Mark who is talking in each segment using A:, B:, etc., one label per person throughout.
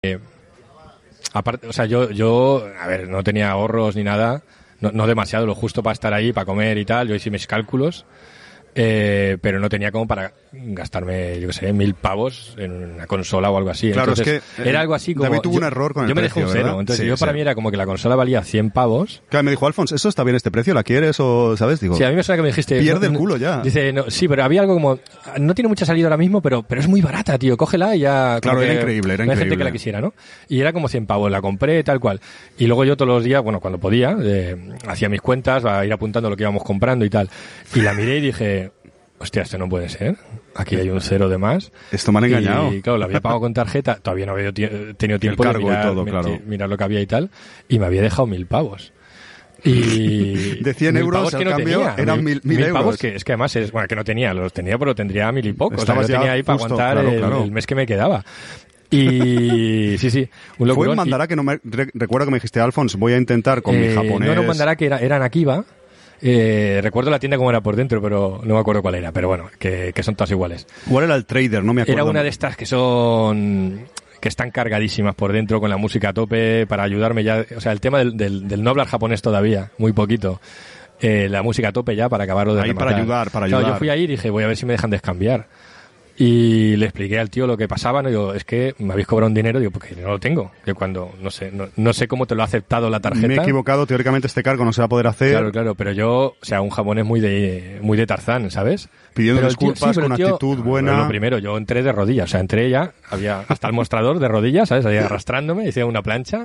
A: aparte, o sea, yo, a ver, no tenía ahorros ni nada, no demasiado, lo justo para estar ahí, para comer y tal, yo hice mis cálculos. Pero no tenía como para gastarme, yo qué sé, 1.000 pavos en una consola o algo así.
B: Claro,
A: entonces,
B: es que
A: era algo así como...
B: David tuvo un error con el precio,
A: yo me dejé un cero,
B: ¿verdad?
A: entonces
B: Sí,
A: yo para mí era como que la consola valía 100 pavos.
B: Claro, me dijo, Alfons, ¿eso está bien este precio? ¿La quieres o, sabes? Digo,
A: Sí, a mí me suena que me dijiste...
B: pierde el culo ya.
A: Dice, no, sí, pero había algo como... No tiene mucha salida ahora mismo, pero es muy barata, tío, cógela y ya...
B: Claro, era increíble, era
A: hay gente
B: increíble.
A: que la quisiera, ¿no? Y era como 100 pavos, la compré, tal cual. Y luego yo todos los días, bueno, cuando podía, hacía mis cuentas, a ir apuntando lo que íbamos comprando y tal. Y la miré y dije... Hostia, esto no puede ser. Aquí hay un cero de más.
B: Esto me han engañado.
A: Y claro, lo había pagado con tarjeta. Todavía no había tenido tiempo de mirar,
B: todo, claro.
A: mirar lo que había y tal. Y me había dejado 1.000 pavos. Y
B: de 100 euros al cambio eran 1.000 euros.
A: Pavos que es que además bueno, que no tenía, los tenía, pero tendría 1.000 y poco. O sea, yo
B: ya
A: tenía ahí para
B: justo,
A: aguantar
B: claro.
A: el mes que me quedaba. Y sí, un locurón.
B: Fue en Mandará que no me recuerdo que me dijiste, Alfons, voy a intentar con mi japonés.
A: No, Mandará, que era en Akiba. Recuerdo la tienda como era por dentro, pero no me acuerdo cuál era. Pero bueno, que son todas iguales.
B: ¿Cuál era el trader? No me acuerdo.
A: Era una de estas que están cargadísimas por dentro con la música a tope para ayudarme ya. O sea, el tema del no hablar japonés todavía, muy poquito. La música a tope ya para acabarlo de
B: ahí
A: rematar.
B: para ayudar.
A: Claro, yo fui ahí y dije, voy a ver si me dejan descambiar. Y le expliqué al tío lo que pasaba, ¿no? Digo, es que me habéis cobrado un dinero, digo, porque no lo tengo. Que cuando, no sé cómo te lo ha aceptado la tarjeta.
B: Me he equivocado, teóricamente este cargo no se va a poder hacer.
A: Claro, pero yo, o sea, un japonés muy de Tarzán, ¿sabes?
B: Pidiendo disculpas con actitud buena.
A: Lo primero, yo entré de rodillas, o sea, entré ya, había hasta el mostrador de rodillas, ¿sabes? Ahí arrastrándome, hice una plancha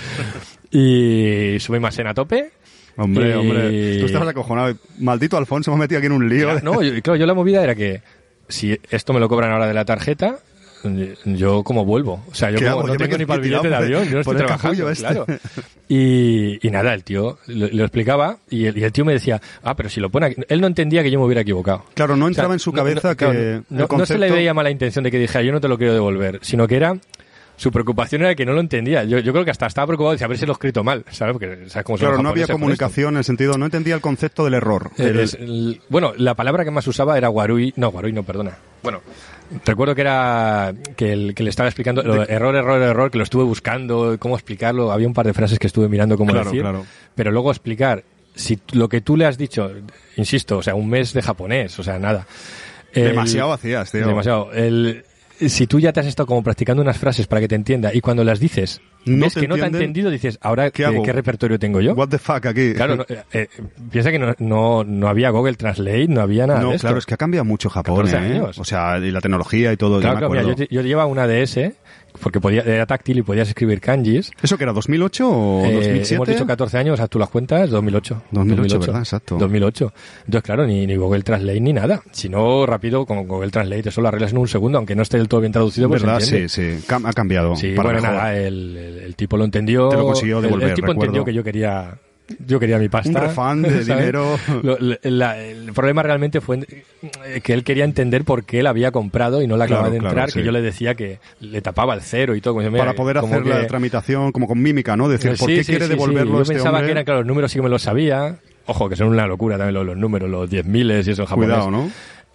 A: y subí más en a tope.
B: Hombre, tú estabas acojonado. Maldito Alfonso, me he metido aquí en un lío.
A: Claro, yo la movida era que si esto me lo cobran ahora de la tarjeta, yo como vuelvo. O sea, yo como no tengo ni para el billete de avión, yo no estoy trabajando, claro. Y nada, el tío lo explicaba y el tío me decía, pero si lo pone aquí. Él no entendía que yo me hubiera equivocado.
B: Claro, no entraba en su cabeza que
A: no se le veía mala intención de que dijera, yo no te lo quiero devolver, sino que era... Su preocupación era que no lo entendía. Yo creo que hasta estaba preocupado de haber si lo he escrito mal, ¿sabes? Porque, ¿sabes cómo son los
B: no había
A: japoneses con
B: comunicación en el sentido, no entendía el concepto del error.
A: Bueno, la palabra que más usaba era warui no, perdona. Bueno, recuerdo que era que le estaba explicando error, que lo estuve buscando, cómo explicarlo. Había un par de frases que estuve mirando cómo decir,
B: claro.
A: Pero luego explicar si lo que tú le has dicho, insisto, o sea, un mes de japonés, o sea, nada.
B: Demasiado hacías, tío.
A: Demasiado. Si tú ya te has estado como practicando unas frases para que te entienda y cuando las dices ves que no te ha entendido, dices, ahora ¿qué repertorio tengo yo?
B: What the fuck aquí.
A: Claro, piensa que no había Google Translate, no había nada de esto.
B: Claro, es que ha cambiado mucho Japón,
A: 14 años.
B: O sea, y la tecnología y todo.
A: Claro, mira, yo llevaba una DS porque era táctil y podías escribir kanjis.
B: ¿Eso que era 2008 o 2007?
A: Hemos dicho 14 años, haz tú las cuentas, 2008.
B: 2008, ¿verdad? Exacto.
A: 2008. Entonces, claro, ni Google Translate ni nada. Si no, rápido, con Google Translate, eso lo arreglas en un segundo, aunque no esté del todo bien traducido, pues
B: ¿verdad?
A: Se entiende.
B: Sí. Ha cambiado.
A: Sí,
B: para
A: bueno,
B: mejor.
A: nada, el tipo lo entendió.
B: Te lo consiguió devolver,
A: el tipo
B: recuerdo.
A: entendió que yo quería mi pasta.
B: Un refund de dinero.
A: El problema realmente fue que él quería entender por qué él había comprado y no la acababa de entrar,
B: sí.
A: que yo le decía que le tapaba el cero y todo.
B: Para poder hacer la tramitación como con mímica, ¿no? Decir, ¿por qué quiere devolverlo
A: Yo
B: este
A: pensaba
B: hombre?
A: que eran, claro, los números sí que me los sabía. Ojo, que son una locura también los números, los 10.000 y eso en japonés.
B: Cuidado, ¿no?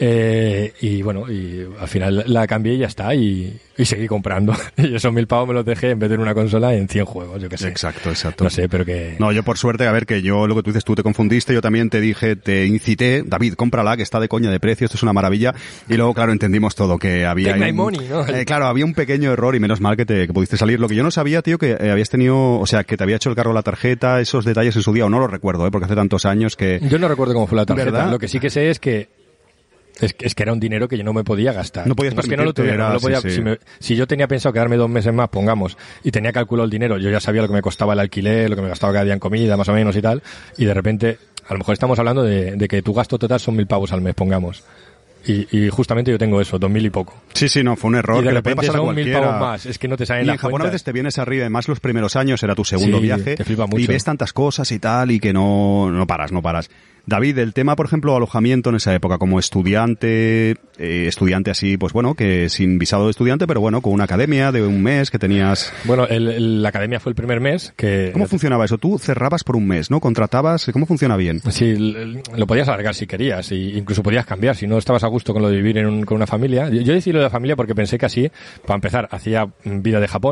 A: Y bueno, y al final la cambié y ya está, y seguí comprando. Y esos 1.000 pavos me los dejé en vez de en una consola en 100 juegos, yo qué sé.
B: Exacto.
A: No sé, pero que...
B: No, yo por suerte, a ver, que yo, lo que tú dices, tú te confundiste, yo también te dije, te incité, David, cómprala, que está de coña de precio, esto es una maravilla. Y luego, claro, entendimos todo, que había...
A: Take my money, ¿no?
B: Claro, había un pequeño error y menos mal que pudiste salir. Lo que yo no sabía, tío, que habías tenido, o sea, que te había hecho el cargo la tarjeta, esos detalles en su día, o no lo recuerdo, porque hace tantos años que...
A: Yo no recuerdo cómo fue la tarjeta.
B: ¿Verdad?
A: Lo que sí que sé es que era un dinero que yo no me podía gastar.
B: No podías
A: es que no lo tuviera, no lo podía.
B: Sí.
A: Si yo tenía pensado quedarme 2 meses más, pongamos, y tenía calculado el dinero, yo ya sabía lo que me costaba el alquiler, lo que me gastaba cada día en comida, más o menos y tal, y de repente, a lo mejor estamos hablando de que tu gasto total son 1.000 pavos al mes, pongamos. Y justamente yo tengo eso, 2.000 y poco.
B: Sí, no, fue un error.
A: Y de
B: que le puede
A: repente
B: pasar a
A: son 1.000
B: cualquiera.
A: pavos más, es que no te salen las
B: en Japón
A: cuentas.
B: a veces te vienes arriba, además los primeros años era tu segundo viaje,
A: te flipa mucho.
B: y ves tantas cosas y tal, y que no paras. David, el tema, por ejemplo, alojamiento en esa época, como estudiante así, pues bueno, que sin visado de estudiante, pero bueno, con una academia de un mes que tenías...
A: Bueno, la academia fue el primer mes que...
B: ¿Cómo funcionaba eso? Tú cerrabas por un mes, ¿no? Contratabas, ¿cómo funciona bien?
A: Sí, lo podías alargar si querías, y incluso podías cambiar, si no estabas a gusto con lo de vivir con una familia. Yo decidí lo de la familia porque pensé que así, para empezar, hacía vida de Japón,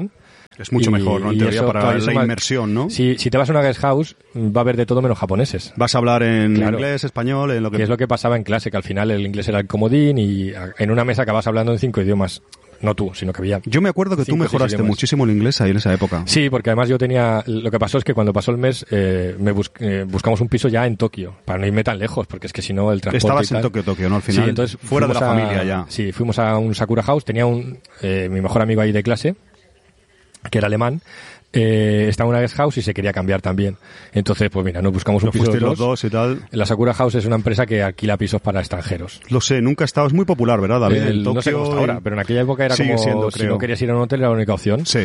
B: Es mucho mejor, ¿no? En teoría, para la inmersión, ¿no?
A: Si te vas a una guest house, va a haber de todo menos japoneses.
B: Vas a hablar en inglés, español, en lo que...
A: Que es lo que pasaba en clase, que al final el inglés era el comodín y en una mesa acabas hablando en 5 idiomas. No tú, sino que había...
B: Yo me acuerdo que tú mejoraste muchísimo el inglés ahí en esa época.
A: Sí, porque además yo tenía... Lo que pasó es que cuando pasó el mes buscamos un piso ya en Tokio, para no irme tan lejos, porque es que si no el transporte...
B: Estabas en Tokio, ¿no? Al final,
A: sí, entonces
B: fuera de la familia ya.
A: Sí, fuimos a un Sakura House, tenía mi mejor amigo ahí de clase, que era alemán, estaba en una guest house y se quería cambiar también. Entonces, pues mira, nos buscamos un piso
B: los dos y tal.
A: La Sakura House es una empresa que alquila pisos para extranjeros.
B: Lo sé, nunca ha estado, es muy popular, ¿verdad, David? En Tokio,
A: no sé cómo está ahora, pero en aquella época era como
B: siendo,
A: si no querías ir a un hotel era la única opción.
B: Sí.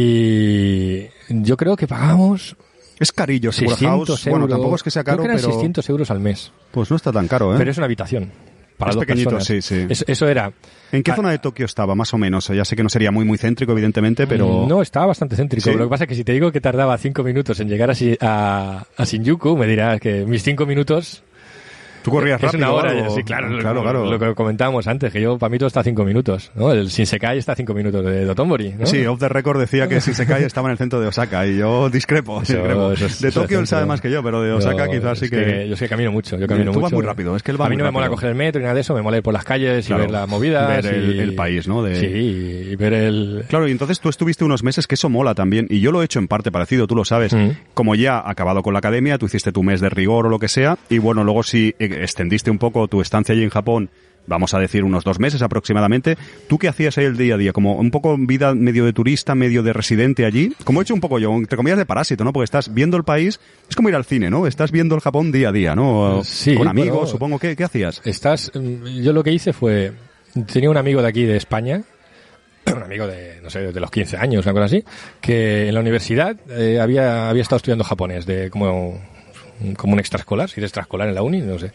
A: Y yo creo que pagamos...
B: Es carillo, Sakura House.
A: €600.
B: Bueno, tampoco es que sea caro,
A: creo que eran
B: pero...
A: €600 al mes.
B: Pues no está tan caro, ¿eh?
A: Pero es una habitación. Para
B: es
A: dos
B: pequeñito,
A: personas.
B: sí.
A: Eso era...
B: ¿En qué zona de Tokio estaba, más o menos? Ya sé que no sería muy céntrico, evidentemente, pero...
A: No, estaba bastante céntrico. ¿Sí? Lo que pasa es que si te digo que tardaba 5 minutos en llegar a Shinjuku, me dirás que mis 5 minutos...
B: ¿Tú corrías rápido?
A: Es una hora, sí, claro. Lo que comentábamos antes, que para mí todo está a 5 minutos, ¿no? El Shinsekai está a 5 minutos de Dotonbori, ¿no?
B: Sí, Off the Record decía que Shinsekai estaba en el centro de Osaka y yo discrepo. De Tokio él sabe más que yo, pero de Osaka quizás sí que...
A: Yo es que camino mucho,
B: Tú vas muy rápido, es que él va
A: a mí no
B: muy
A: me mola coger el metro y nada de eso, me mola ir por las calles y ver las movidas.
B: Ver el país, ¿no?
A: Sí, y ver el...
B: Claro, y entonces tú estuviste unos meses, que eso mola también, y yo lo he hecho en parte parecido, tú lo sabes. Como ya acabado con la academia, tú hiciste tu mes de rigor o lo que sea, y bueno, luego sí extendiste un poco tu estancia allí en Japón, vamos a decir unos 2 meses aproximadamente. ¿Tú qué hacías ahí el día a día? Como un poco vida medio de turista, medio de residente allí. Como he hecho un poco yo, entre comillas de parásito, ¿no? Porque estás viendo el país, es como ir al cine, ¿no? Estás viendo el Japón día a día, ¿no?
A: Sí,
B: con amigos, supongo. ¿Qué hacías?
A: Yo lo que hice fue, tenía un amigo de aquí de España, un amigo de, no sé, de los 15 años, una cosa así, que en la universidad había estado estudiando japonés, como un extraescolar, si eres extraescolar en la uni, no sé.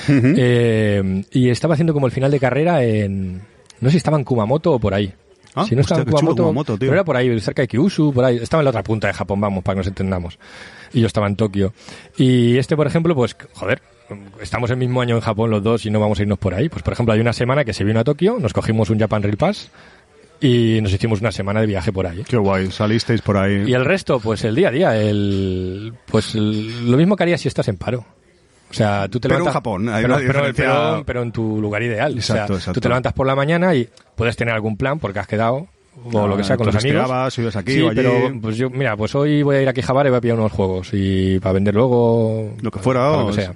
A: Y estaba haciendo como el final de carrera no sé si estaba en Kumamoto o por ahí. Si no estaba en Kumamoto, pero era por ahí, cerca de Kyushu, por ahí. Estaba en la otra punta de Japón, vamos, para que nos entendamos. Y yo estaba en Tokio. Y por ejemplo, pues, joder, estamos el mismo año en Japón los dos y no vamos a irnos por ahí. Pues, por ejemplo, hay una semana que se vino a Tokio, nos cogimos un Japan Rail Pass y nos hicimos una semana de viaje por ahí.
B: Qué guay, salisteis por ahí.
A: Y el resto, pues el día a día, pues lo mismo que harías si estás en paro. O sea, tú te levantas...
B: en Japón, hay una diferencia...
A: pero en tu lugar ideal.
B: Exacto,
A: o sea, tú te levantas por la mañana y puedes tener algún plan porque has quedado o lo que sea con los amigos.
B: Subes aquí
A: sí,
B: o allí.
A: Pero pues hoy voy a ir a Akihabara y voy a pillar unos juegos y para vender luego
B: lo que fuera,
A: lo que sea.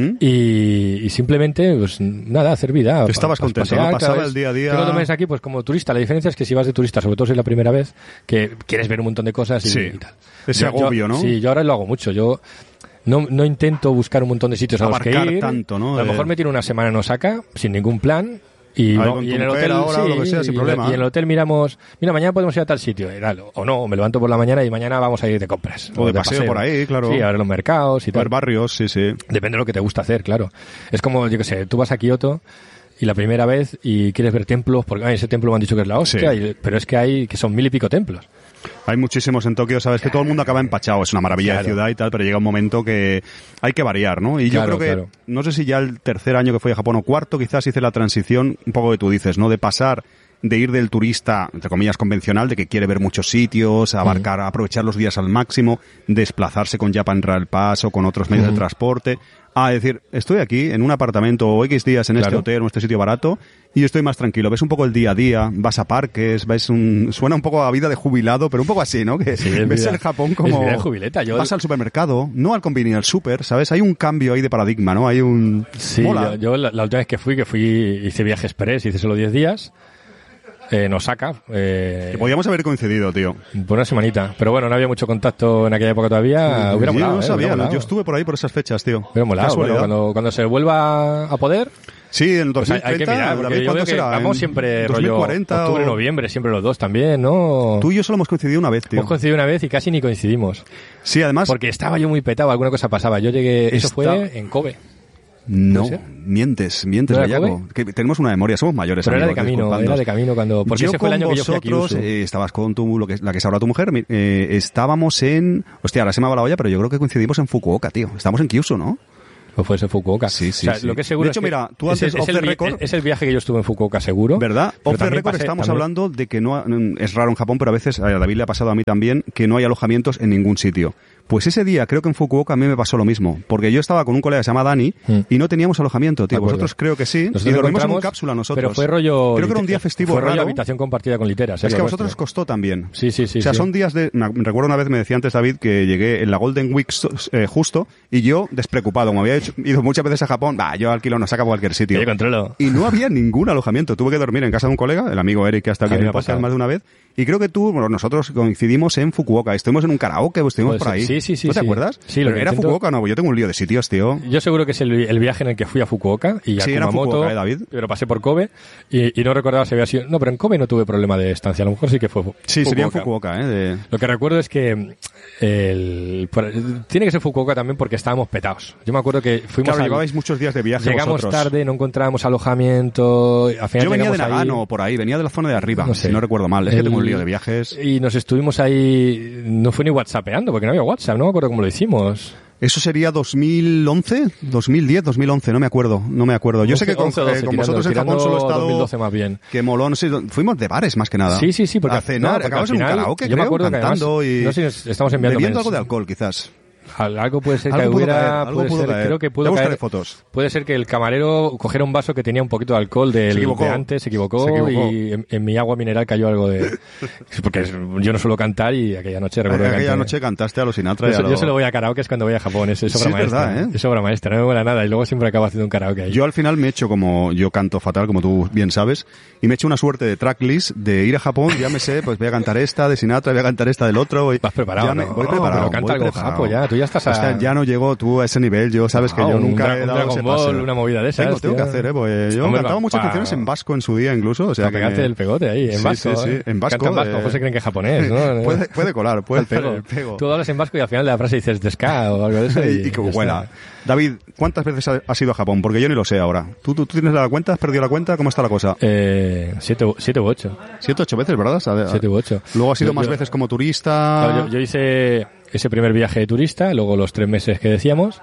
A: Y simplemente, pues nada, hacer vida.
B: Estabas contento, ¿no? Pasaba el día a día.
A: Tú lo tomes aquí pues como turista. La diferencia es que si vas de turista, sobre todo si es la primera vez, que quieres ver un montón de cosas y tal.
B: Ese agobio, ¿no?
A: Sí, yo ahora lo hago mucho. Yo no intento buscar un montón de sitios a los que ir.
B: Tanto, ¿no?
A: A lo mejor me tiro una semana en Osaka sin ningún plan. Y en el hotel
B: ahora, lo que sea, sin problema.
A: Y en el hotel miramos, mira, mañana podemos ir a tal sitio, o no, me levanto por la mañana y mañana vamos a ir de compras.
B: O de paseo por ahí, claro.
A: Sí, a ver los mercados y tal.
B: A ver barrios, sí.
A: Depende de lo que te gusta hacer, claro. Es como, yo qué sé, tú vas a Kioto y la primera vez y quieres ver templos, porque ese templo me han dicho que es la hostia, pero es que hay, que son 1000 y pico templos.
B: Hay muchísimos en Tokio, sabes que todo el mundo acaba empachado, es una maravilla de ciudad y tal, pero llega un momento que hay que variar, ¿no? Y yo creo que, no sé si ya el tercer año que fui a Japón o cuarto, quizás hice la transición, un poco que tú dices, ¿no? De pasar, de ir del turista, entre comillas, convencional, de que quiere ver muchos sitios, abarcar, aprovechar los días al máximo, desplazarse con Japan Rail Pass o con otros medios de transporte, a decir, estoy aquí en un apartamento o X días en este hotel o este sitio barato y estoy más tranquilo. Ves un poco el día a día, vas a parques, suena un poco a vida de jubilado, pero un poco así, ¿no? Que ves el Japón como...
A: Es vida de jubileta.
B: Vas al supermercado, no al convenience, al super, ¿sabes? Hay un cambio ahí de paradigma, ¿no? Hay un...
A: Sí,
B: mola.
A: yo la última vez que fui, hice viaje express, hice solo 10 días. En Osaka.
B: Que podíamos haber coincidido, tío.
A: Por una semanita. Pero bueno, no había mucho contacto en aquella época todavía. Hubiera molado.
B: Yo no sabía, yo estuve por ahí por esas fechas, tío.
A: Hubiera molado. Bueno, cuando se vuelva a poder...
B: Sí, en el 2030,
A: pues hay que mirar,
B: David, ¿cuánto será?
A: Vamos siempre
B: 2040
A: rollo octubre, noviembre, siempre los dos también, ¿no?
B: Tú y yo solo hemos coincidido una vez, tío.
A: Hemos coincidido una vez y casi ni coincidimos.
B: Sí, además...
A: Porque estaba yo muy petado, alguna cosa pasaba. Yo llegué... Eso fue en Kobe.
B: No, mientes, Bellaco. Que tenemos una memoria, somos mayores.
A: Pero
B: amigos,
A: era de camino cuando... Porque ese fue el año que yo fui a Kyushu.
B: Estabas con la que es ahora tu mujer, estábamos en... Hostia, ahora se me va la olla, pero yo creo que coincidimos en Fukuoka, tío. Estamos en Kyushu, ¿no?
A: Pues fue ese Fukuoka.
B: Sí.
A: Lo que es seguro
B: de hecho, mira, tú antes
A: es el viaje que yo estuve en Fukuoka seguro.
B: ¿Verdad? Off the record estamos hablando de que no es raro en Japón, pero a veces a David le ha pasado a mí también que no hay alojamientos en ningún sitio. Pues ese día, creo que en Fukuoka a mí me pasó lo mismo, porque yo estaba con un colega que se llama Dani y no teníamos alojamiento, tío. Vosotros creo que sí,
A: nosotros
B: y dormimos en una cápsula nosotros.
A: Pero fue rollo...
B: Creo que era un día festivo
A: fue rollo
B: raro.
A: Habitación compartida con literas.
B: Es que a vosotros os costó también.
A: Sí.
B: O sea, son días de... Recuerdo una vez me decía antes David que llegué en la Golden Week justo y yo despreocupado, como había ido muchas veces a Japón, yo alquilo nos saca a cualquier sitio.
A: Yo controlo.
B: Y no había ningún alojamiento. Tuve que dormir en casa de un colega, el amigo Eric, que ha estado aquí en el podcast más de una vez. Y creo que nosotros coincidimos en Fukuoka. Estuvimos en un karaoke, estuvimos por ahí.
A: Sí.
B: ¿No te acuerdas?
A: Sí,
B: ¿Pero era Fukuoka o no? Yo tengo un lío de sitios, tío.
A: Yo seguro que es el viaje en el que fui a Fukuoka y a Kumamoto,
B: Fukuoka, David.
A: Pero pasé por Kobe y no recordaba si había sido... No, pero en Kobe no tuve problema de estancia. A lo mejor sí que fue Fukuoka.
B: Sí, sería en Fukuoka,
A: Lo que recuerdo es que tiene que ser Fukuoka también porque estábamos petados. Yo me acuerdo que fuimos...
B: Claro, llevabais muchos días de viaje.
A: Llegamos
B: vosotros.
A: Tarde, no encontrábamos alojamiento. Al final
B: yo venía de Nagano o por ahí, venía de la zona de arriba, si no recuerdo mal. Es que tengo un lío de viajes.
A: Y nos estuvimos ahí, no fue ni whatsappeando, porque no había WhatsApp, no me acuerdo cómo lo hicimos.
B: Eso sería 2011, 2010, 2011, no me acuerdo. Yo sé que con vosotros en Japón solo he estado...
A: 2012 más bien.
B: Que moló, no sé, fuimos de bares más que nada.
A: Sí, porque
B: a cenar, acabamos en un karaoke,
A: yo me acuerdo
B: cantando
A: que además,
B: y...
A: No sé si estamos enviando
B: bebiendo algo de alcohol, quizás.
A: Algo puede ser que hubiera... Creo que pudo caer.
B: Fotos.
A: Puede ser que el camarero cogiera un vaso que tenía un poquito de alcohol de antes, se equivocó. Y en mi agua mineral cayó algo de... Porque yo no suelo cantar y aquella noche recuerdo que
B: aquella noche cantaste a los Sinatra
A: Yo solo voy a karaoke es cuando voy a Japón, es obra maestra.
B: Verdad,
A: es obra maestra, no me mola nada y luego siempre acabo haciendo un karaoke ahí.
B: Yo al final me he hecho como... Yo canto fatal, como tú bien sabes, y me he hecho una suerte de tracklist de ir a Japón, ya me sé, pues voy a cantar esta de Sinatra, voy a cantar esta del otro.
A: ¿Vas preparado?
B: Voy preparado.
A: Pero canta algo japo ya, tú ya estás
B: a... Ya no llego tú a ese nivel, yo sabes que yo nunca he dado ese paso.
A: Una movida de esas.
B: Tengo que hacer, porque yo cantaba muchas canciones en vasco en su día incluso, o sea que...
A: Pegarte el pegote ahí, en vasco.
B: Sí, en vasco.
A: Canta en vasco, pues se creen que es japonés, ¿no?
B: puede colar, puede el pego.
A: Tú hablas en vasco y al final de la frase dices desca o algo de eso.
B: Y como buena. David, ¿cuántas veces has ido a Japón? Porque yo ni lo sé ahora. ¿Tú tienes la cuenta? ¿Has perdido la cuenta? ¿Cómo está la cosa?
A: 7 u 8.
B: 7 u 8 veces, ¿verdad?
A: 7 u 8.
B: Luego has ido más veces como turista.
A: Claro, yo hice ese primer viaje de turista, luego los 3 meses que decíamos.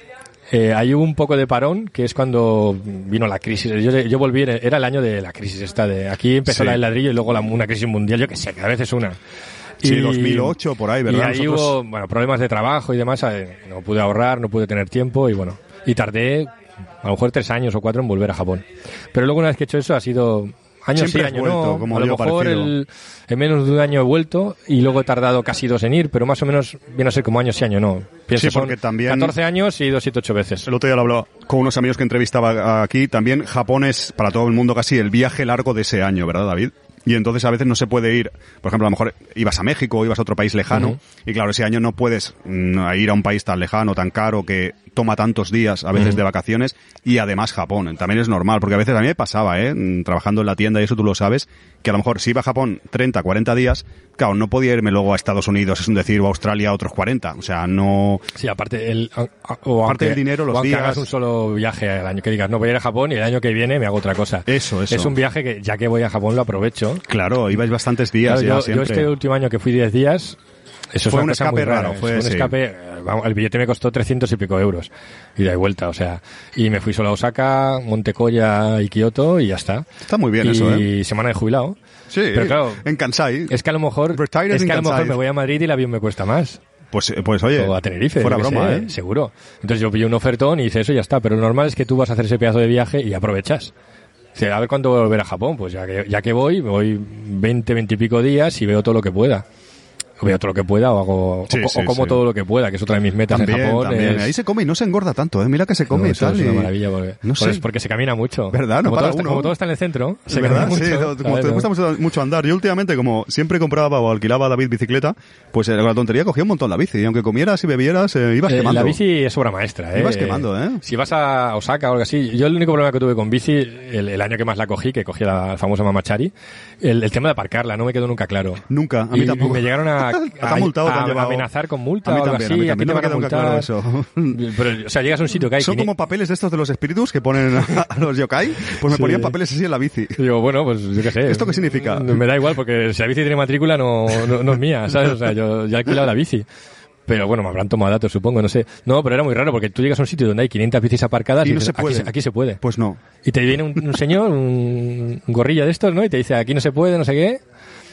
A: Ahí hubo un poco de parón, que es cuando vino la crisis. Yo volví, era el año de la crisis esta de... Aquí empezó la del ladrillo y luego una crisis mundial, yo que sé, cada vez es una.
B: Sí, 2008, por ahí, ¿verdad?
A: Y ahí hubo, problemas de trabajo y demás, no pude ahorrar, no pude tener tiempo y tardé a lo mejor 3 años o 4 en volver a Japón. Pero luego una vez que he hecho eso ha sido... Años
B: siempre
A: sí, años
B: vuelto,
A: no.
B: como
A: a lo mejor en menos de un año he vuelto y luego he tardado casi 2 en ir, pero más o menos viene a ser como años sí, año no. Pienso
B: sí, porque también
A: 14 años y he ido 7, 8 veces.
B: El otro día lo hablaba con unos amigos que entrevistaba aquí. También Japón es para todo el mundo casi el viaje largo de ese año, ¿verdad, David? Y entonces a veces no se puede ir, por ejemplo, a lo mejor ibas a México o ibas a otro país lejano, y claro, ese año no puedes ir a un país tan lejano, tan caro, que toma tantos días a veces de vacaciones, y además Japón, también es normal, porque a veces a mí me pasaba, trabajando en la tienda y eso tú lo sabes, que a lo mejor si iba a Japón 30, 40 días, claro, no podía irme luego a Estados Unidos, es decir, o a Australia otros 40, o sea, no...
A: Sí, aparte del
B: dinero, los días...
A: hagas un solo viaje al año, que digas, no voy a ir a Japón y el año que viene me hago otra cosa.
B: Eso.
A: Es un viaje que, ya que voy a Japón, lo aprovecho.
B: Claro, ibais bastantes días
A: claro,
B: siempre.
A: Yo este último año que fui 10 días... Eso
B: fue
A: es
B: un escape raro.
A: Fue un escape, el billete me costó 300 y pico euros. Ida y vuelta, o sea. Y me fui solo a Osaka, Montecoya y Kioto y ya está.
B: Está muy bien eso,
A: Y semana de jubilado.
B: Sí,
A: pero claro,
B: en Kansai.
A: Es que a lo mejor me voy a Madrid y el avión me cuesta más.
B: Pues oye,
A: o a Tenerife,
B: fuera broma,
A: seguro. Entonces yo pillé un ofertón y hice eso y ya está. Pero lo normal es que tú vas a hacer ese pedazo de viaje y aprovechas. O sea, a ver cuándo voy a volver a Japón. Pues ya que voy, me voy 20 y pico días y veo todo lo que pueda. Veo todo lo que pueda o como todo lo que pueda, que es otra de mis metas
B: también,
A: en Japón.
B: Ahí se come y no se engorda tanto, mira que se come y tal.
A: Es una maravilla porque se camina mucho.
B: ¿Verdad?
A: Como todo está en el centro, se camina mucho.
B: Sí, como te gusta mucho andar. Yo últimamente, como siempre compraba o alquilaba a David bicicleta, pues con la tontería cogía un montón la bici. Y aunque comieras y bebieras, ibas quemando.
A: La bici es obra maestra,
B: Ibas quemando,
A: Si vas a Osaka o algo así, yo el único problema que tuve con bici, el año que más la cogí, que cogí la famosa Mamachari, el tema de aparcarla, no me quedó nunca claro.
B: Nunca, a mí tampoco.
A: Y me llegaron a
B: amenazar
A: con multa
B: o
A: algo
B: así,
A: a ti te van a multar.
B: Claro eso.
A: Pero, o sea, llegas a un sitio que hay...
B: Son como papeles de estos de los espíritus que ponen a los yokai, pues me ponían papeles así en la bici.
A: Y digo, bueno, pues yo qué sé.
B: ¿Esto qué significa?
A: Me da igual, porque si la bici tiene matrícula no es mía, ¿sabes? O sea, yo ya he alquilado la bici. Pero bueno, me habrán tomado datos, supongo, no sé. No, pero era muy raro porque tú llegas a un sitio donde hay 500 bicis aparcadas y
B: no
A: dices,
B: se puede.
A: Aquí se puede.
B: Pues no.
A: Y te viene un señor, un gorrilla de estos, ¿no? Y te dice, aquí no se puede, no sé qué.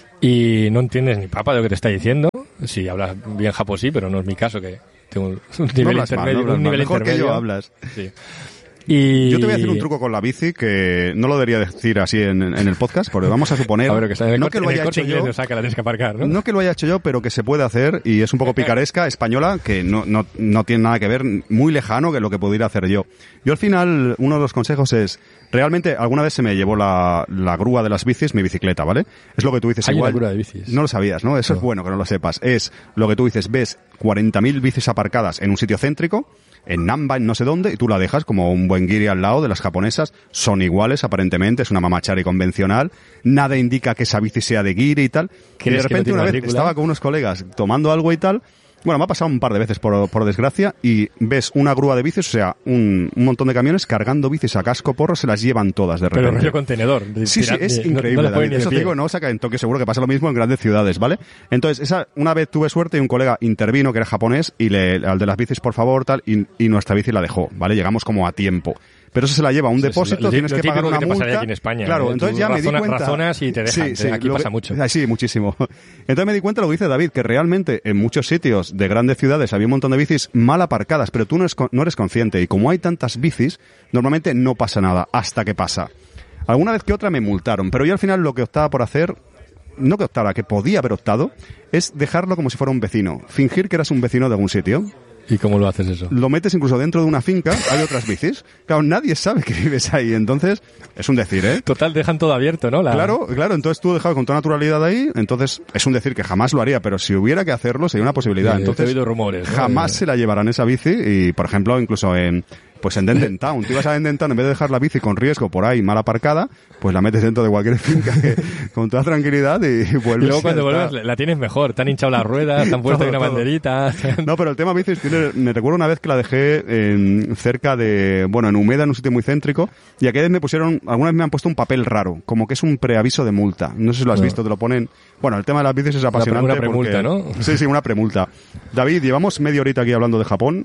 A: Y no entiendes ni papa de lo que te está diciendo. Si hablas bien japonés, sí, pero no es mi caso, que tengo un nivel intermedio.
B: Un nivel mejor intermedio. Que yo hablas.
A: Sí.
B: Y... Yo te voy a hacer un truco con la bici que no lo debería decir así en el podcast, porque vamos a suponer...
A: no que lo haya hecho yo, la tienes que aparcar, ¿no?
B: No que lo haya hecho yo, pero que se puede hacer, y es un poco picaresca, española, que no tiene nada que ver, muy lejano que lo que pudiera hacer yo. Yo al final, uno de los consejos es... Realmente, alguna vez se me llevó la grúa de las bicis, mi bicicleta, ¿vale? Es lo que tú dices.
A: Hay
B: igual.
A: Una grúa de bicis.
B: No lo sabías, ¿no? Eso es bueno que no lo sepas. Es lo que tú dices, ves 40.000 bicis aparcadas en un sitio céntrico, en Namba, en no sé dónde, y tú la dejas como un buen guiri al lado de las japonesas. Son iguales, aparentemente, es una mamachari convencional. Nada indica que esa bici sea de guiri y tal. Y de repente una vez estaba con unos colegas tomando algo y tal. Bueno, me ha pasado un par de veces por desgracia, y ves una grúa de bicis, o sea, un montón de camiones cargando bicis a casco porro, se las llevan todas de repente.
A: Pero rollo contenedor.
B: Sí, es increíble.
A: No
B: David. Eso te digo, no saca en Tokio, seguro que pasa lo mismo en grandes ciudades, ¿vale? Entonces, una vez tuve suerte y un colega intervino, que era japonés, y al de las bicis, por favor, tal, y nuestra bici la dejó, ¿vale? Llegamos como a tiempo. Pero eso se la lleva a un depósito, tienes que pagar una multa.
A: Aquí en España,
B: claro, entonces ya me di cuenta.
A: Razonas y te dejan. Sí, aquí pasa mucho.
B: Sí, muchísimo. Entonces me di cuenta lo que dice David, que realmente en muchos sitios de grandes ciudades había un montón de bicis mal aparcadas, pero tú no eres consciente. Y como hay tantas bicis, normalmente no pasa nada, hasta que pasa. Alguna vez que otra me multaron, pero yo al final lo que optaba por hacer, no que optara, que podía haber optado, es dejarlo como si fuera un vecino. Fingir que eras un vecino de algún sitio.
A: ¿Y cómo lo haces eso?
B: Lo metes incluso dentro de una finca, hay otras bicis. Claro, nadie sabe que vives ahí, entonces es un decir, ¿eh?
A: Total, dejan todo abierto, ¿no?
B: Claro, entonces tú dejado con toda naturalidad ahí, entonces es un decir que jamás lo haría, pero si hubiera que hacerlo sería una posibilidad. Entonces,
A: he oído rumores, ¿no?
B: Jamás se la llevarán esa bici y, por ejemplo, incluso en Denden Town. Tú ibas a Denden Town, en vez de dejar la bici con riesgo por ahí mal aparcada, pues la metes dentro de cualquier finca con toda tranquilidad y vuelves.
A: Y luego cuando vuelves la tienes mejor. Te han hinchado las ruedas, te han puesto ahí una banderita.
B: No, pero el tema bicis me recuerdo una vez que la dejé cerca de, en Úmeda, en un sitio muy céntrico, y aquella vez alguna vez me han puesto un papel raro, como que es un preaviso de multa. No sé si lo has visto, te lo ponen. Bueno, el tema de las bicis es apasionante.
A: Una premulta, ¿no?
B: Sí, una premulta. David, llevamos media horita aquí hablando de Japón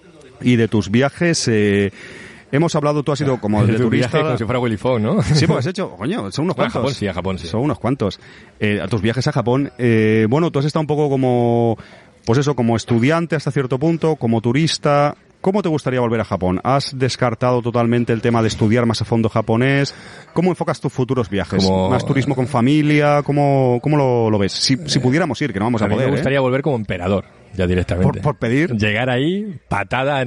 B: y de tus viajes. Hemos hablado, tú has ido como de turista.
A: Como si fuera Willy Fogg, ¿no?
B: Sí, pues has hecho, coño, son unos cuantos.
A: A Japón sí.
B: Son unos cuantos. A tus viajes a Japón, tú has estado un poco como, pues eso, como estudiante hasta cierto punto, como turista. ¿Cómo te gustaría volver a Japón? ¿Has descartado totalmente el tema de estudiar más a fondo japonés? ¿Cómo enfocas tus futuros viajes? ¿Más turismo con familia? ¿Cómo lo ves? Si pudiéramos ir, que no vamos a poder.
A: A mí me gustaría volver como emperador, ya directamente.
B: ¿Por pedir?
A: Llegar ahí, patada en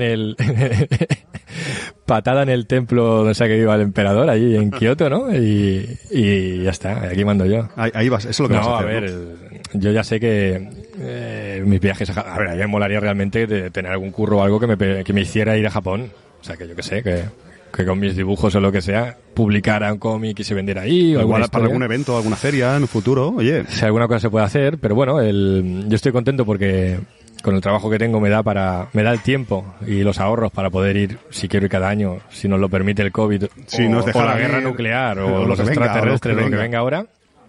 A: el templo donde sea que viva el emperador, ahí en Kioto, ¿no? Y ya está, aquí mando yo.
B: Ahí vas, eso es lo que vas a hacer.
A: A ver, yo ya sé que mis viajes a ver, a mí me molaría realmente de tener algún curro o algo que me hiciera ir a Japón. O sea, que yo que sé, que con mis dibujos o lo que sea, publicara un cómic y se vendiera ahí. O
B: igual para algún evento, alguna feria en el futuro, oye.
A: Si alguna cosa se puede hacer, pero bueno, yo estoy contento porque con el trabajo que tengo me da el tiempo y los ahorros para poder ir, si quiero ir cada año, si nos lo permite el COVID, o la guerra nuclear, o los extraterrestres, lo que venga ahora.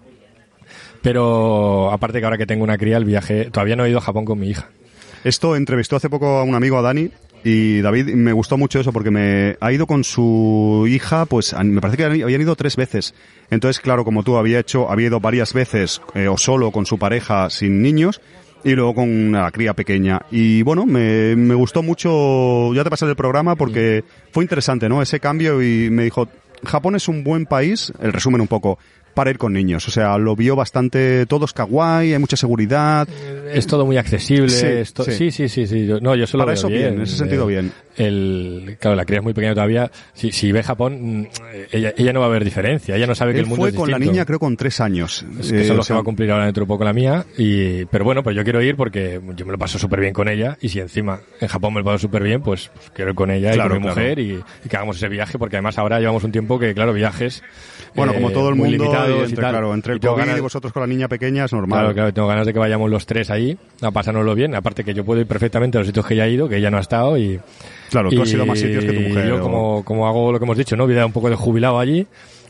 A: Pero aparte que ahora que tengo una cría, el viaje, todavía no he ido a Japón con mi hija.
B: Esto entrevistó hace poco a un amigo, a Dani, y David, me gustó mucho eso porque me ha ido con su hija, pues me parece que habían ido 3 veces. Entonces, claro, como tú había ido varias veces, o solo con su pareja sin niños, y luego con una cría pequeña. Y bueno, me gustó mucho, ya te pasé el programa porque fue interesante, ¿no? Ese cambio, y me dijo, Japón es un buen país, el resumen un poco, para ir con niños. O sea, lo vio bastante, todo es kawaii, hay mucha seguridad.
A: Es todo muy accesible. Sí. Yo solo
B: para eso bien, en ese sentido bien.
A: Claro, la cría es muy pequeña todavía. Si ve Japón, ella no va a ver diferencia. Ella no sabe que el mundo es distinto.
B: Fue con la niña, creo, con 3 años.
A: Es que eso se va a cumplir ahora dentro de poco la mía. Pero bueno, pues yo quiero ir porque yo me lo paso súper bien con ella. Y si encima en Japón me lo paso súper bien, pues quiero ir con ella y con mi mujer y que hagamos ese viaje. Porque además ahora llevamos un tiempo que, claro, viajes...
B: Bueno, como todo el mundo,
A: limitados
B: entre el COVID y vosotros con la niña pequeña es normal.
A: Claro, tengo ganas de que vayamos los 3 ahí a pasárnoslo bien. Aparte que yo puedo ir perfectamente a los sitios que ella ha ido, que ella no ha estado y...
B: Claro, tú has ido a más sitios que tu mujer.
A: Yo como hago lo que hemos dicho, ¿no? Vida un poco de jubilado allí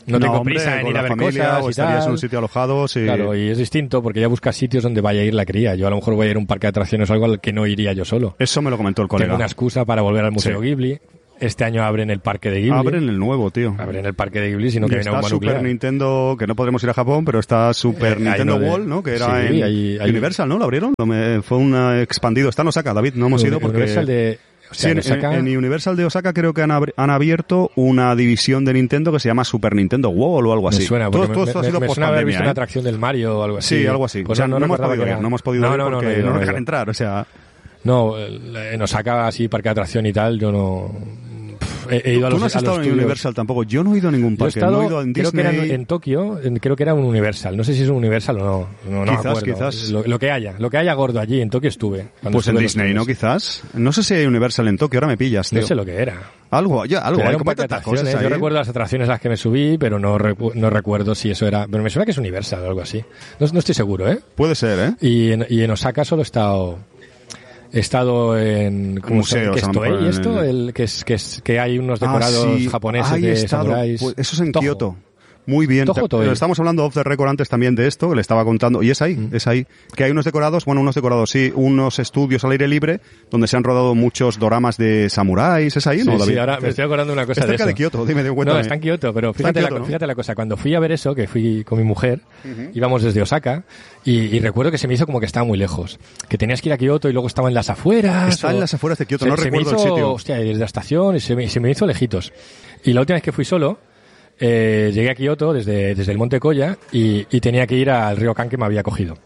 A: no tengo prisa en ir a ver
B: familia,
A: cosas
B: o
A: y
B: estarías
A: tal.
B: en un sitio alojado, sí.
A: Claro, y es distinto porque ya buscas sitios donde vaya a ir la cría. Yo a lo mejor voy a ir a un parque de atracciones o algo al que no iría yo solo.
B: Eso me lo comentó el colega.
A: Tengo una excusa para volver al Museo
B: Sí.
A: Ghibli. Este año abren el parque de Ghibli.
B: Abren el nuevo, tío.
A: Abren el parque de Ghibli, sino
B: Y
A: que viene
B: está
A: bomba
B: Super
A: nuclear.
B: Nintendo, que no podremos ir a Japón, pero está Super Nintendo
A: hay uno de-
B: World, ¿no? Que era
A: Sí,
B: en
A: hay-
B: Universal, ¿no? ¿Lo abrieron? Fue un expandido. Está en Osaka, David, no hemos ido porque...
A: Universal de... O sea,
B: Sí,
A: en Osaka-
B: en Universal de Osaka creo que han abierto una división de Nintendo que se llama Super Nintendo World o algo así.
A: Me suena,
B: todo
A: porque
B: esto ha sido
A: me suena haber visto
B: post-pandemia,
A: una
B: ¿eh?
A: atracción del Mario o algo así.
B: Sí, algo así.
A: Pues
B: o sea, no hemos
A: recordaba
B: podido
A: que
B: ir,
A: era-
B: no hemos podido ir porque
A: he ido,
B: no nos
A: he
B: dejan
A: ido.
B: entrar, o sea...
A: No, en Osaka, así, parque de atracción y tal, yo no... He ido a
B: Tú
A: los,
B: no has
A: a los
B: estado en
A: estudios.
B: Universal tampoco. Yo no he ido a ningún
A: Yo he
B: parque.
A: estado,
B: No he ido en
A: creo que era
B: Disney.
A: en Tokio, creo que era un Universal. No sé si es un Universal o no. No
B: Quizás,
A: me acuerdo.
B: quizás.
A: Lo que haya gordo allí, en Tokio estuve. Cuando
B: Pues en
A: estuve los
B: Disney, ¿no?
A: estudios.
B: Quizás. No sé si hay Universal en Tokio. Ahora me pillas, tío.
A: No sé lo que era.
B: Algo.
A: Pero
B: Hay
A: era un
B: como
A: parque de
B: tantas
A: atracciones.
B: cosas ahí.
A: Yo recuerdo las atracciones a las que me subí, pero no recuerdo si eso era... Pero me suena que es Universal o algo así. No estoy seguro, ¿eh?
B: Puede ser, ¿eh?
A: Y en Osaka solo he estado en
B: Museos,
A: ¿qué
B: a lo mejor,
A: Toei, esto, que hay unos decorados
B: sí.
A: japoneses
B: Ahí he
A: de
B: estado.
A: samuráis.
B: Pues eso es en
A: Toho.
B: Kioto. Muy bien.
A: Toho Toei.
B: Estamos hablando off the record antes también de esto, que le estaba contando. Y es ahí. Que hay unos decorados, sí, unos estudios al aire libre donde se han rodado muchos doramas de samuráis. ¿Es ahí,
A: Sí,
B: no, David?
A: sí, ahora me estoy acordando de una cosa
B: Es
A: de
B: cerca
A: eso.
B: de Kioto, dime, cuéntame.
A: No, está en Kioto, pero
B: Está en
A: fíjate,
B: Kioto, ¿no?
A: fíjate la cosa. Cuando fui a ver eso, que fui con mi mujer, íbamos desde Osaka y recuerdo que se me hizo como que estaba muy lejos. Que tenías que ir a Kioto y luego estaba en las afueras.
B: Está en las afueras de Kioto, no recuerdo
A: me hizo,
B: el sitio.
A: Hostia, desde la estación y se me hizo lejitos. Y la última vez que fui solo, llegué a Kioto desde el Monte Koya y tenía que ir al Ryokan que me había cogido.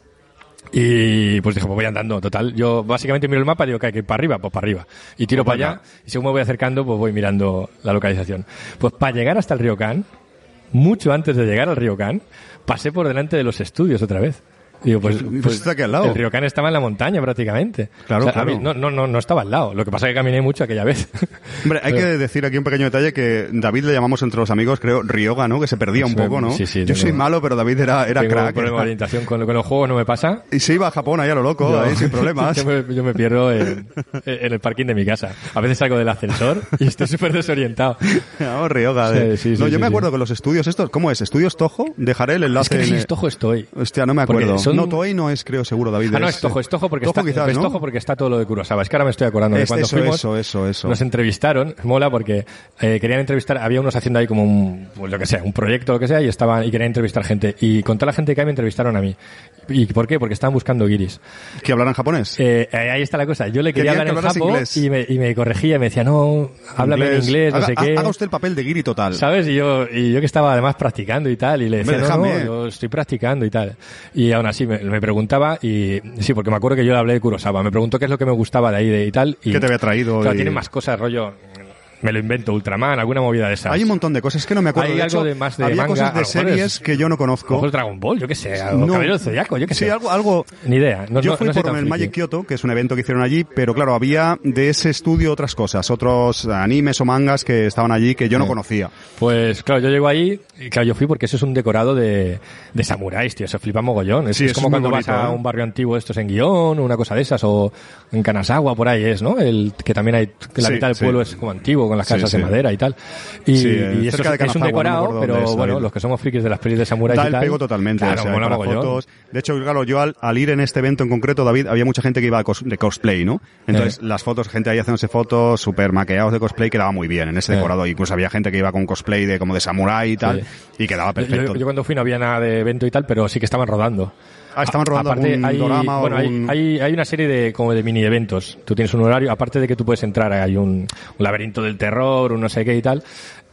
A: Y pues dije, pues voy andando, total. Yo básicamente miro el mapa y digo que hay que ir para arriba, pues para arriba. Y tiro
B: Pues
A: para allá y según me voy acercando, pues voy mirando la localización. Pues para llegar hasta el Ryokan, mucho antes de llegar al Ryokan, pasé por delante de los estudios otra vez. Digo, pues
B: está aquí al lado.
A: el Ryokan estaba en la montaña prácticamente.
B: Claro,
A: a
B: claro.
A: mí no estaba al lado. Lo que pasa es que caminé mucho aquella vez.
B: Hombre, hay que decir aquí un pequeño detalle que David le llamamos entre los amigos, creo, Ryoga, ¿no? Que se perdía un poco, ¿no?
A: Sí, sí,
B: Yo soy malo, pero David era
A: tengo
B: crack.
A: un problema de orientación con los juegos, no me pasa.
B: Y se iba a Japón ahí a lo loco, ahí sin problemas.
A: Yo me pierdo en el parking de mi casa. A veces salgo del ascensor y estoy súper desorientado.
B: No, Ryoga.
A: Sí,
B: yo me
A: sí.
B: acuerdo que los estudios estos, ¿cómo es? ¿Estudios Toho? Dejaré el
A: Es
B: enlace.
A: que no sé si es Toho estoy.
B: Hostia, no me
A: Porque
B: acuerdo.
A: son-
B: No, Toei no es, creo, seguro, David.
A: Ah, no, es Toho porque
B: Toho
A: está,
B: quizás,
A: es
B: ¿no?
A: Toho porque está todo lo de Kurosawa. Es que ahora me estoy acordando de cuando fuimos.
B: Eso.
A: Nos entrevistaron, mola porque querían entrevistar, había unos haciendo ahí como pues lo que sea, un proyecto, lo que sea, y querían entrevistar gente. Y con toda la gente que hay me entrevistaron a mí. ¿Y por qué? Porque estaban buscando guiris.
B: ¿Que hablaran japonés?
A: Ahí está la cosa. Yo le quería
B: Querían
A: hablar
B: que
A: en
B: hablaras
A: japo
B: inglés.
A: y me corregía, me decía, no, háblame en inglés, no sé qué.
B: Haga usted el papel de guiri total.
A: ¿Sabes? Y yo que estaba además practicando y tal, y le decía,
B: Hombre,
A: no,
B: déjame.
A: yo estoy practicando y tal. Y aún así me preguntaba, y sí, porque me acuerdo que yo le hablé de Kurosawa, me preguntó qué es lo que me gustaba de ahí y tal. Y,
B: ¿Qué te había traído?
A: Claro,
B: Y-
A: tiene más cosas, rollo, me lo invento, Ultraman, alguna movida de esas.
B: Hay un montón de cosas, es que no me acuerdo.
A: Hay
B: De
A: algo
B: hecho,
A: de más de
B: había
A: manga,
B: cosas
A: a
B: de
A: lo mejor
B: series
A: es-
B: que yo no conozco.
A: Ojo, Dragon Ball, yo qué sé,
B: No.
A: Caballero del Zodiaco, yo qué sé.
B: Sí, algo...
A: Ni idea.
B: Yo fui
A: no soy
B: por
A: tan
B: el
A: friki.
B: Magic Kyoto, que es un evento que hicieron allí, pero claro, había de ese estudio otras cosas, otros animes o mangas que estaban allí que yo no conocía.
A: Pues claro, yo llego ahí, y claro, yo fui porque eso es un decorado de samuráis, tío, se flipa mogollón.
B: Sí,
A: Es
B: eso
A: como
B: es muy
A: cuando
B: bonito,
A: vas a
B: ¿eh?
A: un barrio antiguo, estos en Guión, o una cosa de esas, o en Kanazawa, por ahí es, ¿no? Que también hay, que la
B: Sí,
A: mitad del
B: sí.
A: pueblo es como antiguo, con las
B: Sí,
A: casas
B: sí.
A: de madera y tal. Y,
B: Sí,
A: y eso
B: cerca de
A: es un
B: Kanazawa, no me
A: decorado,
B: acuerdo dónde
A: pero
B: es,
A: bueno,
B: David.
A: los que somos frikis de las pelis de samuráis
B: Da
A: y
B: el
A: tal.
B: pego totalmente,
A: Claro,
B: o sea,
A: mola
B: para
A: mogollón.
B: fotos. De hecho, claro, yo al ir en este evento en concreto, David, había mucha gente que iba de cosplay, ¿no? Entonces, las fotos, gente ahí haciéndose fotos súper maqueados de cosplay, quedaba muy bien en ese decorado. Incluso había gente que iba con cosplay como de samurái y tal, y quedaba perfecto.
A: Yo cuando fui no había nada de evento y tal, pero sí que estaban rodando.
B: Estaban rodando algún dorama o
A: bueno,
B: algún...
A: hay una serie de como de mini eventos. Tú tienes un horario, aparte de que tú puedes entrar, hay un laberinto del terror, un no sé qué y tal.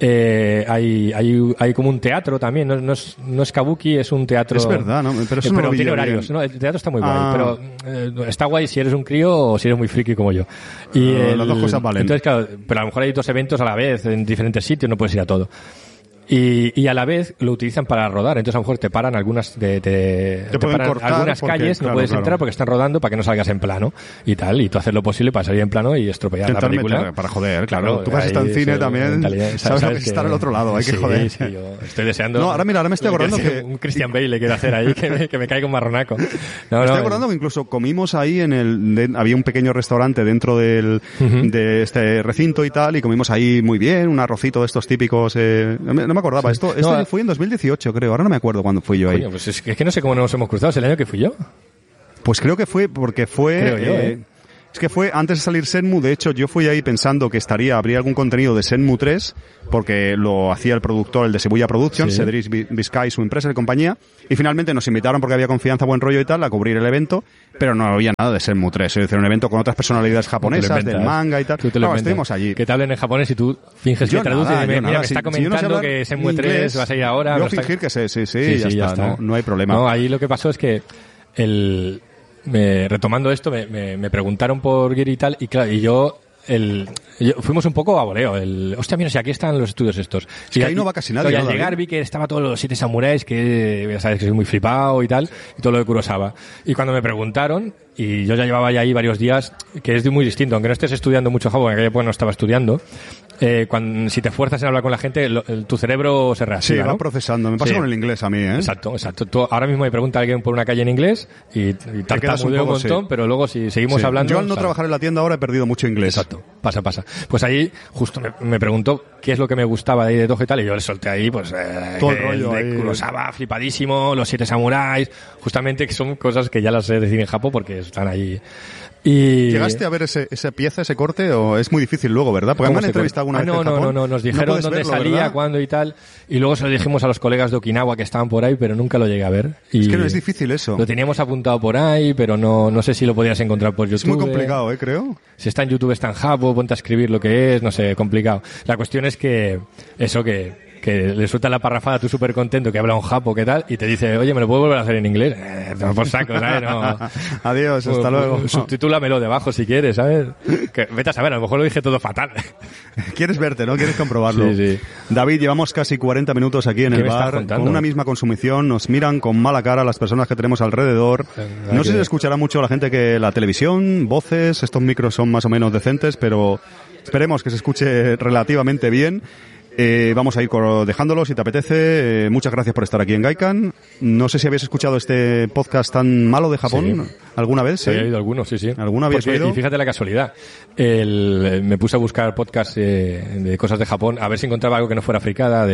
A: Hay como un teatro también, no es kabuki, es un teatro.
B: Es verdad, ¿no? Pero eso no lo vi
A: tiene
B: yo
A: horarios,
B: bien.
A: ¿no? El teatro está muy guay,
B: Ah.
A: pero está guay si eres un crío o si eres muy friki como yo. Y
B: Las dos cosas valen.
A: Entonces, claro, pero a lo mejor hay dos eventos a la vez en diferentes sitios, no puedes ir a todo. Y a la vez lo utilizan para rodar, entonces a lo mejor te paran algunas te
B: pueden
A: paran
B: cortar
A: algunas
B: porque,
A: calles, no
B: claro,
A: puedes
B: claro.
A: entrar porque están rodando para que no salgas en plano y tal, y tú haces lo posible para salir en plano y estropear la
B: Intentar
A: película.
B: meter para joder, claro. Tú que has
A: ahí
B: estado en cine
A: eso,
B: también,
A: mentalidad,
B: sabes lo que es estar al otro lado, hay que
A: sí,
B: joder.
A: Sí, yo estoy deseando.
B: No, ahora me estoy acordando que...
A: un Christian Bale le quiero hacer ahí que me caiga un marronaco. No,
B: Me estoy acordando que incluso comimos ahí había un pequeño restaurante dentro de este recinto y tal, y comimos ahí muy bien, un arrocito de estos típicos, no me me acordaba. Esto fue en 2018, creo. Ahora no me acuerdo cuándo fui yo ahí.
A: Coño, pues es que no sé cómo nos hemos cruzado. ¿Es el año que fui yo?
B: Pues creo que fue, porque fue...
A: Creo yo,
B: Es que fue antes de salir Shenmue. De hecho, yo fui ahí pensando que habría algún contenido de Shenmue 3, porque lo hacía el productor, el de Shibuya Productions, Cedric Vizcay, su empresa de compañía, y finalmente nos invitaron porque había confianza, buen rollo y tal, a cubrir el evento, pero no había nada de Shenmue 3. Es decir, un evento con otras personalidades japonesas, del manga y tal.
A: Claro,
B: estuvimos allí.
A: Que te hablen en japonés y tú finges que traduces y mira, me está comentando que Shenmue 3 vas a ir ahora.
B: Yo fingir que sé, sí, ya está. No hay problema.
A: No, ahí lo que pasó es que retomando esto, me preguntaron por Gear y tal, y claro, fuimos un poco a voleo. Hostia, mira, si aquí están los estudios estos.
B: Y ahí no va casi nadie.
A: Y al llegar vi que estaba todos los 7 samuráis, que ya sabes que soy muy flipado y tal, y todo lo de Kurosawa. Y cuando me preguntaron, y yo ya llevaba ya ahí varios días, que es muy distinto, aunque no estés estudiando mucho Japón, en aquella época no estaba estudiando, si te fuerzas en hablar con la gente, tu cerebro se reactiva.
B: Sí, va procesando. Me pasa con el inglés a mí, ¿eh?
A: Exacto. Tú, ahora mismo me pregunta alguien por una calle en inglés y tartamudeo un montón, pero luego si seguimos hablando...
B: Yo al no trabajar en la tienda ahora he perdido mucho inglés.
A: Exacto. Pasa. Pues ahí justo me preguntó qué es lo que me gustaba de ahí de Toho y tal, y yo le solté ahí, pues...
B: todo el rollo
A: de Kurosawa, flipadísimo, los 7 samuráis, justamente que son cosas que ya las sé decir en Japón porque están ahí... Y...
B: ¿Llegaste a ver esa pieza, ese corte, o es muy difícil luego, verdad? Porque me han entrevistado alguna vez en Japón.
A: No, nos dijeron dónde salía, ¿verdad? Cuándo y tal, y luego se lo dijimos a los colegas de Okinawa que estaban por ahí, pero nunca lo llegué a ver. Y
B: es que no es difícil eso.
A: Lo teníamos apuntado por ahí, pero no sé si lo podías encontrar por YouTube.
B: Es muy complicado, creo.
A: Si está en YouTube está en Japón, ponte a escribir lo que es, no sé, complicado. La cuestión es que le suelta la parrafada, tú súper contento, que habla un japo, ¿qué tal? Y te dice, oye, ¿me lo puedo volver a hacer en inglés? Por saco, ¿sabes? No.
B: Adiós, hasta luego.
A: Subtitúlamelo debajo si quieres, ¿sabes? Que, vete a saber, a lo mejor lo dije todo fatal.
B: Quieres verte, ¿no? Quieres comprobarlo.
A: Sí.
B: David, llevamos casi 40 minutos aquí en el bar, con una misma consumición, nos miran con mala cara las personas que tenemos alrededor. No sé si escuchará mucho la gente que la televisión, voces, estos micros son más o menos decentes, pero esperemos que se escuche relativamente bien. Vamos a ir dejándolos si te apetece. Muchas gracias por estar aquí en Gaikan. No sé si habéis escuchado este podcast tan malo de Japón alguna vez.
A: Sí, he oído algunos, sí.
B: ¿Alguna habéis oído?
A: Y fíjate la casualidad. Me puse a buscar podcasts de cosas de Japón, a ver si encontraba algo que no fuera fricada,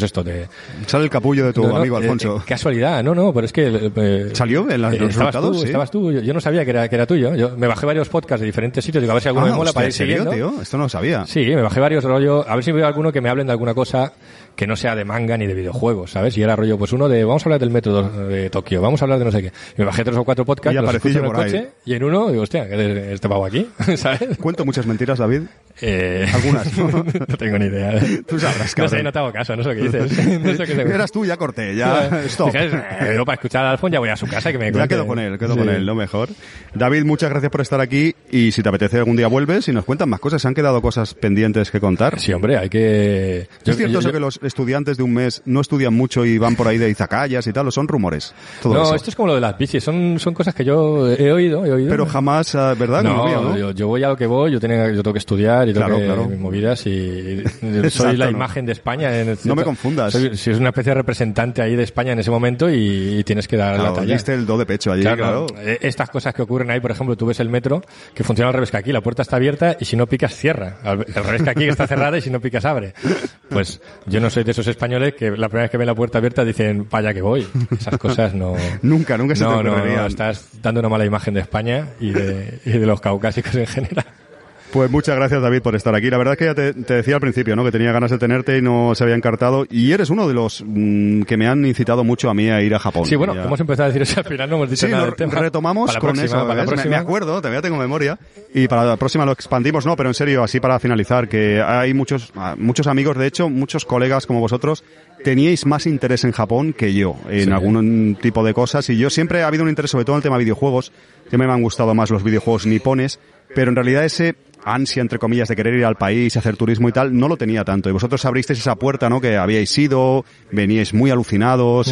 B: Sale el capullo de tu amigo Alfonso.
A: Casualidad, no, pero es que...
B: ¿Salió en los resultados?
A: Estabas tú. Yo no sabía que era tuyo. Yo me bajé varios podcasts de diferentes sitios, digo, a ver si alguno me mola para ir siguiendo.
B: Tío? Esto no lo sabía.
A: Sí, me bajé varios rollos, a ver si veo alguno que me hablen de alguna cosa que no sea de manga ni de videojuegos, ¿sabes? Y era rollo, pues uno vamos a hablar del metro de Tokio, vamos a hablar de no sé qué. Y me bajé 3 o 4 podcasts, los escuché en el coche, y en uno digo, hostia, ¿qué este pavo aquí? ¿Sabes?
B: ¿Cuento muchas mentiras, David? Algunas.
A: No tengo ni idea.
B: Tú sabrás, cabrón.
A: No sé, no te hago caso, no sé qué dices. No sé qué
B: eras tú, ya corté, ya stop.
A: Yo para escuchar a Alfon ya voy a su casa y que me cuente.
B: Ya quedo con él, lo mejor. David, muchas gracias por estar aquí, y si te apetece algún día vuelves y nos cuentan más cosas. ¿Se han quedado cosas pendientes que contar?
A: Sí, hombre, hay que...
B: ¿Es cierto eso que los estudiantes de un mes no estudian mucho y van por ahí de izakayas y tal, o son rumores? Todo eso.
A: Esto es como lo de las bicis, son cosas que yo he oído.
B: Pero jamás, ¿verdad?
A: No, yo voy a lo que voy, yo tengo que estudiar y tengo mis movidas, y soy la imagen de España.
B: No me confundas.
A: Si es una especie de representante ahí de España en ese momento y tienes que dar la talla.
B: Diste el do de pecho allí, claro.
A: Estas cosas que ocurren ahí, por ejemplo, tú ves el metro que funciona al revés que aquí, la puerta está abierta y si no picas cierra. Al revés que aquí está cerrada y si no picas abre. Pues yo no soy de esos españoles que la primera vez que ven la puerta abierta dicen, vaya que voy. Esas cosas no...
B: Nunca se te ocurriría.
A: No, estás dando una mala imagen de España y de los caucásicos en general.
B: Pues muchas gracias, David, por estar aquí. La verdad es que ya te decía al principio, ¿no? Que tenía ganas de tenerte y no se había encartado. Y eres uno de los que me han incitado mucho a mí a ir a Japón.
A: Sí, bueno, hemos empezado a decir eso al final, no hemos dicho nada del tema.
B: Retomamos con eso. Me acuerdo, todavía tengo memoria. Y para la próxima lo expandimos, no, pero en serio, así para finalizar, que hay muchos amigos, de hecho, muchos colegas como vosotros, teníais más interés en Japón que yo, en algún tipo de cosas. Y yo siempre ha habido un interés, sobre todo en el tema de videojuegos. Siempre me han gustado más los videojuegos nipones, pero en realidad ese ansia, entre comillas, de querer ir al país, hacer turismo y tal, no lo tenía tanto. Y vosotros abristeis esa puerta, ¿no? Que habíais ido, veníais muy alucinados,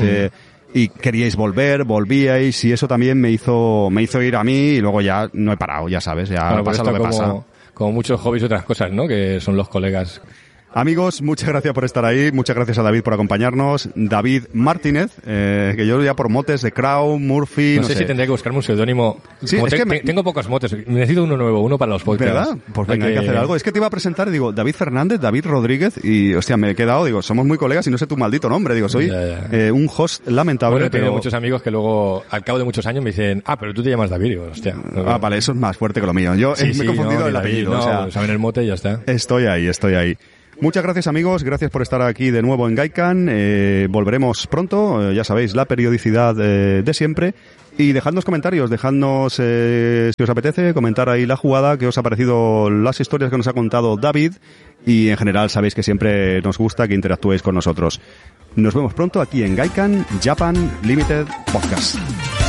B: y queríais volvíais, y eso también me hizo ir a mí, y luego ya no he parado, ya sabes, ya pasa lo que pasa.
A: Como muchos hobbies y otras cosas, ¿no? Que son los colegas.
B: Amigos, muchas gracias por estar ahí, muchas gracias a David por acompañarnos. David Martínez, que yo ya por motes de Crown, Murphy,
A: no sé si tendría que buscarme un seudónimo.
B: Sí,
A: tengo pocos motes, necesito uno nuevo, uno para los podcasts.
B: ¿Verdad? Pues venga, hay que hacer algo. Es que te iba a presentar, digo, David Fernández, David Rodríguez, y hostia, me he quedado, digo, somos muy colegas y no sé tu maldito nombre, digo, soy un host lamentable.
A: Bueno, he tenido muchos amigos que luego, al cabo de muchos años, me dicen, pero tú te llamas David, digo, hostia.
B: Vale, eso es más fuerte que lo mío. Yo me he confundido el apellido.
A: Saben el mote y ya está.
B: Estoy ahí. Muchas gracias, amigos, gracias por estar aquí de nuevo en Gaikan. Volveremos pronto, ya sabéis, la periodicidad de siempre. Y dejadnos comentarios, dejadnos si os apetece comentar ahí la jugada, qué os ha parecido las historias que nos ha contado David, y en general sabéis que siempre nos gusta que interactuéis con nosotros. Nos vemos pronto aquí en Gaikan Japan Limited Podcast.